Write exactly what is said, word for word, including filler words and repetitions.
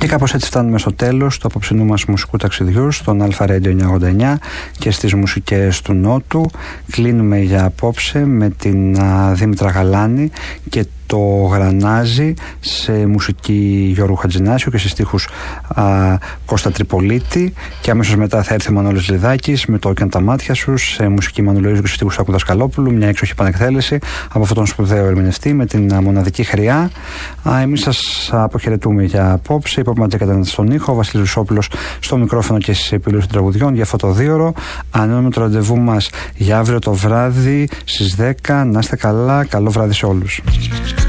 κάπως έτσι φτάνουμε στο τέλος του απόψινού μας μουσικού ταξιδιού στον Αλφα Radio εννιακόσια ογδόντα εννιά και στις μουσικές του Νότου. Κλείνουμε για απόψε με την α, Δήμητρα Γαλάνη και το Γρανάζι σε μουσική Γιώργου Χατζηνάσιου και σε στίχους α, Κώστα Τριπολίτη, και αμέσως μετά θα έρθει ο Μανώλης Λιδάκης με το «Όκιαν τα μάτια σου» σε μουσική Μανουλοΐζου και σε στίχους Άκου Δασκαλόπουλου, μια έξοχη επανεκδέλεση από αυτόν τον σπουδαίο ερμηνευτή με την α, μοναδική χρειά. Α, εμείς σας αποχαιρετούμε για απόψε. Η Pop Magic ήταν στον ήχο, ο Βασίλης Ρουσόπουλος στο μικρόφωνο και στις επιλογές των τραγουδιών για αυτό το δίωρο. Ανώνουμε το ραντεβού μας για αύριο το βράδυ στις δέκα. Να είστε καλά, καλό βράδυ σε όλους.